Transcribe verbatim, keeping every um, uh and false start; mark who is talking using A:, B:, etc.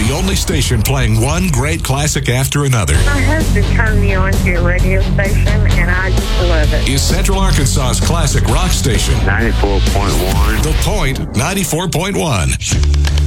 A: The only station playing one great classic after another.
B: My husband turned me on to your radio station, and I just love it.
A: Is Central Arkansas's classic rock station.
C: ninety-four point one.
A: The Point ninety-four point one.